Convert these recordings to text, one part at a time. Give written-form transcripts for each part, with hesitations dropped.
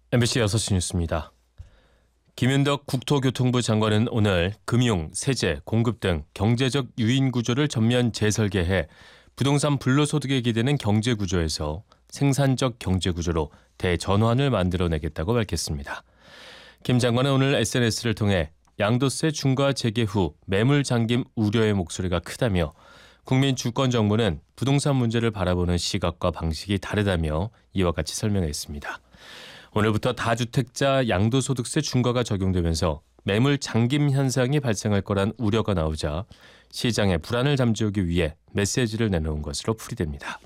MBC 6시 뉴스입니다. 김윤덕 국토교통부 장관은 오늘 금융, 세제, 공급 등 경제적 유인 구조를 전면 재설계해 부동산 불로소득에 기대는 경제 구조에서 생산적 경제 구조로 대전환을 만들어내겠다고 밝혔습니다. 김 장관은 오늘 SNS를 통해 양도세 중과 재개 후 매물 잠김 우려의 목소리가 크다며 국민 주권 정부는 부동산 문제를 바라보는 시각과 방식이 다르다며 이와 같이 설명했습니다. 오늘부터 다주택자 양도소득세 중과가 적용되면서 매물 잠김 현상이 발생할 거란 우려가 나오자 시장의 불안을 잠재우기 위해 메시지를 내놓은 것으로 풀이됩니다.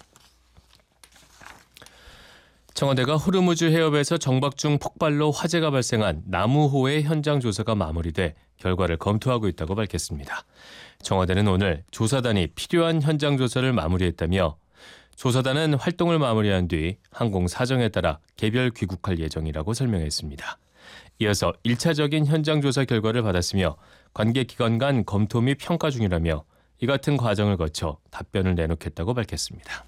청와대가 호르무즈 해협에서 정박 중 폭발로 화재가 발생한 나무호의 현장 조사가 마무리돼 결과를 검토하고 있다고 밝혔습니다. 청와대는 오늘 조사단이 필요한 현장 조사를 마무리했다며 조사단은 활동을 마무리한 뒤 항공 사정에 따라 개별 귀국할 예정이라고 설명했습니다. 이어서 1차적인 현장 조사 결과를 받았으며 관계 기관 간 검토 및 평가 중이라며 이 같은 과정을 거쳐 답변을 내놓겠다고 밝혔습니다.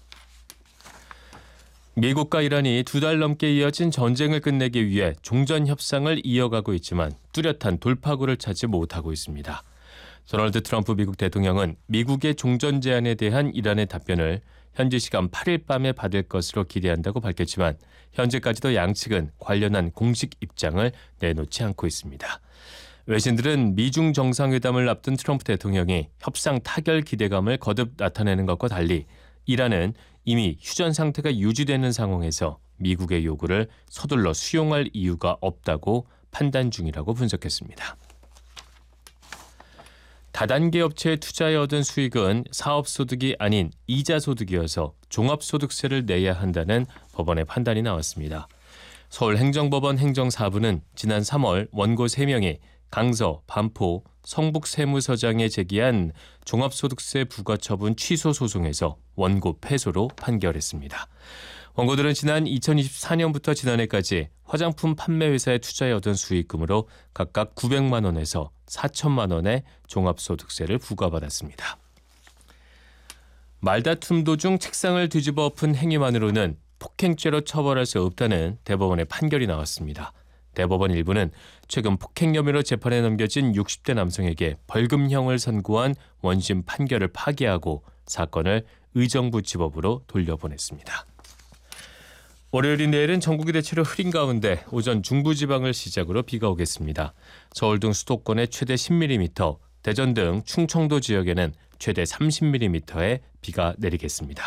미국과 이란이 2달 넘게 이어진 전쟁을 끝내기 위해 종전 협상을 이어가고 있지만 뚜렷한 돌파구를 찾지 못하고 있습니다. 도널드 트럼프 미국 대통령은 미국의 종전 제안에 대한 이란의 답변을 현지 시간 8일 밤에 받을 것으로 기대한다고 밝혔지만 현재까지도 양측은 관련한 공식 입장을 내놓지 않고 있습니다. 외신들은 미중 정상회담을 앞둔 트럼프 대통령이 협상 타결 기대감을 거듭 나타내는 것과 달리 이란은 이미 휴전 상태가 유지되는 상황에서 미국의 요구를 서둘러 수용할 이유가 없다고 판단 중이라고 분석했습니다. 다단계 업체에 투자해 얻은 수익은 사업소득이 아닌 이자소득이어서 종합소득세를 내야 한다는 법원의 판단이 나왔습니다. 서울행정법원 행정사부는 지난 3월 원고 3명이 강서, 반포, 성북세무서장에 제기한 종합소득세 부과처분 취소 소송에서 원고 패소로 판결했습니다. 원고들은 지난 2024년부터 지난해까지 화장품 판매 회사에 투자해 얻은 수익금으로 각각 900만 원에서 4천만 원의 종합소득세를 부과받았습니다. 말다툼 도중 책상을 뒤집어 엎은 행위만으로는 폭행죄로 처벌할 수 없다는 대법원의 판결이 나왔습니다. 대법원 일부는 최근 폭행 혐의로 재판에 넘겨진 60대 남성에게 벌금형을 선고한 원심 판결을 파기하고 사건을 의정부 지법으로 돌려보냈습니다. 월요일인 내일은 전국이 대체로 흐린 가운데 오전 중부지방을 시작으로 비가 오겠습니다. 서울 등 수도권에 최대 10mm, 대전 등 충청도 지역에는 최대 30mm의 비가 내리겠습니다.